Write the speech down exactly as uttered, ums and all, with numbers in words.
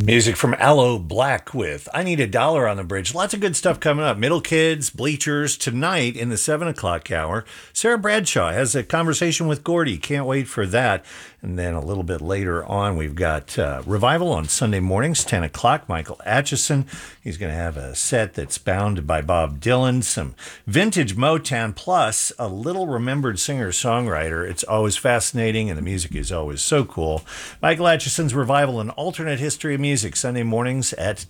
Music from Aloe Black with I Need a Dollar on the Bridge. Lots of good stuff coming up. Middle Kids, Bleachers. Tonight in the seven o'clock hour, Sarah Bradshaw has a conversation with Gordy. Can't wait for that. And then a little bit later on, we've got uh, Revival on Sunday mornings, ten o'clock. Michael Atchison. He's going to have a set that's bound by Bob Dylan. Some vintage Motown plus a little remembered singer-songwriter. It's always fascinating, and the music is always so cool. Michael Atchison's Revival and Alternate History of Music, Sunday mornings at